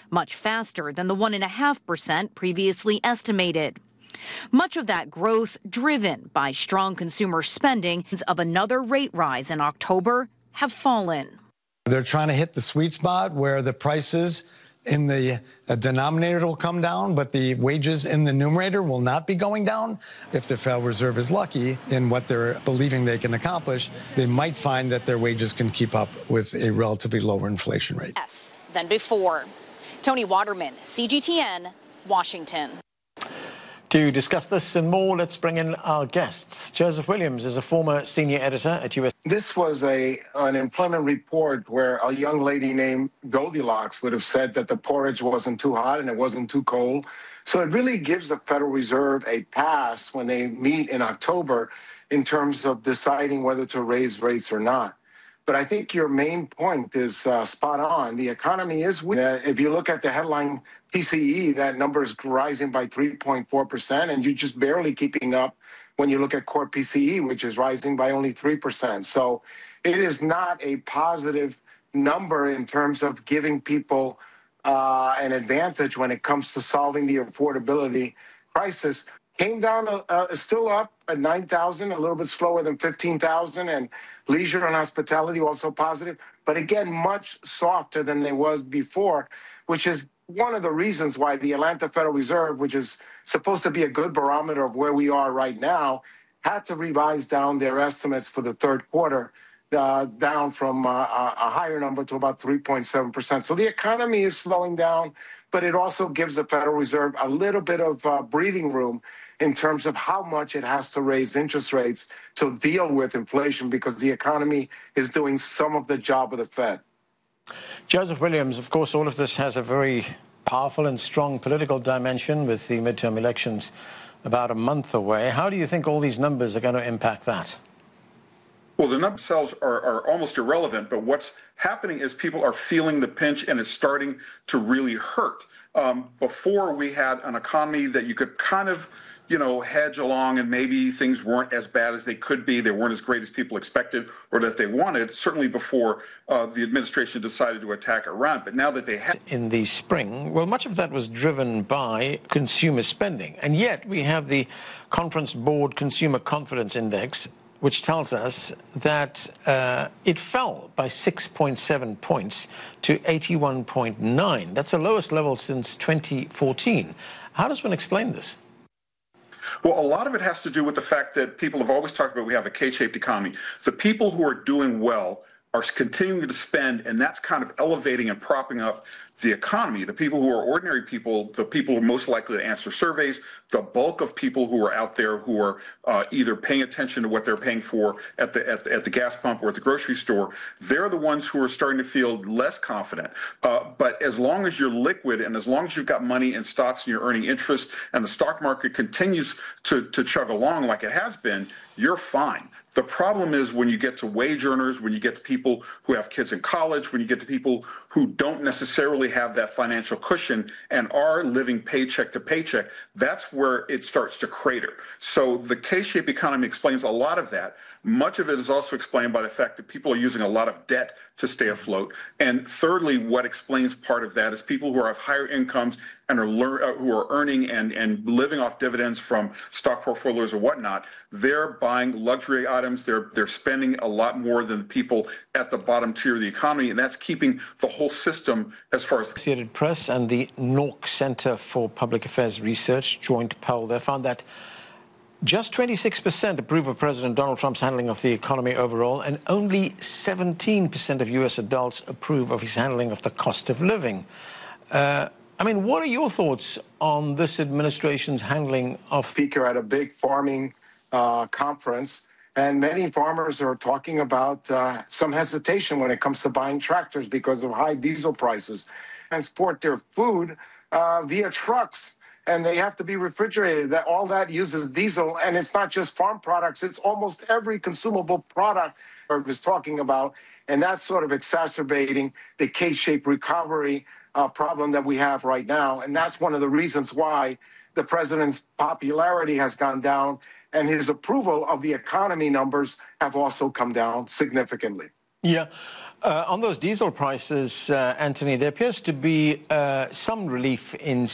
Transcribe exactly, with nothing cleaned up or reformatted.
much faster than the one point five percent previously estimated. Much of that growth driven by strong consumer spending of another rate rise in October have fallen. They're trying to hit the sweet spot where the prices in the denominator will come down, but the wages in the numerator will not be going down. If the Federal Reserve is lucky in what they're believing they can accomplish, they might find that their wages can keep up with a relatively lower inflation rate. Yes, than before. Tony Waterman, C G T N, Washington. To discuss this and more, let's bring in our guests. Joseph Williams is a former senior editor at U S This was a an employment report where a young lady named Goldilocks would have said that the porridge wasn't too hot and it wasn't too cold. So it really gives the Federal Reserve a pass when they meet in October in terms of deciding whether to raise rates or not. But I think your main point is uh, spot on. The economy is weak. Uh, if you look at the headline P C E, that number is rising by three point four percent, and you're just barely keeping up when you look at core P C E, which is rising by only three percent. So it is not a positive number in terms of giving people uh, an advantage when it comes to solving the affordability crisis. Came down, uh, still up at nine thousand, a little bit slower than fifteen thousand, and leisure and hospitality also positive, but again, much softer than they was before, which is one of the reasons why the Atlanta Federal Reserve, which is supposed to be a good barometer of where we are right now, had to revise down their estimates for the third quarter, uh, down from uh, a higher number to about three point seven percent. So the economy is slowing down, but it also gives the Federal Reserve a little bit of uh, breathing room in terms of how much it has to raise interest rates to deal with inflation, because the economy is doing some of the job of the Fed. Joseph Williams, of course, all of this has a very powerful and strong political dimension with the midterm elections about a month away. How do you think all these numbers are going to impact that? Well, the numbers themselves are, are almost irrelevant, but what's happening is people are feeling the pinch and it's starting to really hurt. Um, before we had an economy that you could kind of you know, hedge along and maybe things weren't as bad as they could be. They weren't as great as people expected or that they wanted, certainly before uh, the administration decided to attack Iran. But now that they have... In the spring, well, much of that was driven by consumer spending. And yet we have the Conference Board Consumer Confidence Index, which tells us that uh, it fell by six point seven points to eighty-one point nine. That's the lowest level since twenty fourteen. How does one explain this? Well, a lot of it has to do with the fact that people have always talked about we have a K-shaped economy. The people who are doing well are continuing to spend, and that's kind of elevating and propping up the economy. The people who are ordinary people, the people who are most likely to answer surveys, the bulk of people who are out there who are uh, either paying attention to what they're paying for at the, at the at the gas pump or at the grocery store, they're the ones who are starting to feel less confident. Uh, but as long as you're liquid and as long as you've got money in stocks and you're earning interest and the stock market continues to, to chug along like it has been, you're fine. The problem is when you get to wage earners, when you get to people who have kids in college, when you get to people who don't necessarily have that financial cushion and are living paycheck to paycheck, that's where it starts to crater. So the K-shaped economy explains a lot of that. Much of it is also explained by the fact that people are using a lot of debt to stay afloat. And thirdly, what explains part of that is people who have higher incomes and are lear- uh, who are earning and, and living off dividends from stock portfolios or whatnot, they're buying luxury items. They're they're spending a lot more than the people at the bottom tier of the economy, and that's keeping the whole system as far as... Associated Press and the N O R C Center for Public Affairs Research joint poll, they found that just twenty-six percent approve of President Donald Trump's handling of the economy overall, and only seventeen percent of U S adults approve of his handling of the cost of living. Uh, I mean, what are your thoughts on this administration's handling of... Speaker at a big farming uh, conference, and many farmers are talking about uh, some hesitation when it comes to buying tractors because of high diesel prices. Transport their food uh, via trucks, and they have to be refrigerated. That all that uses diesel, and it's not just farm products, it's almost every consumable product I was talking about, and that's sort of exacerbating the K-shaped recovery uh, problem that we have right now, and that's one of the reasons why the president's popularity has gone down, and his approval of the economy numbers have also come down significantly. Yeah. Uh, on those diesel prices, uh, Anthony, there appears to be uh, some relief in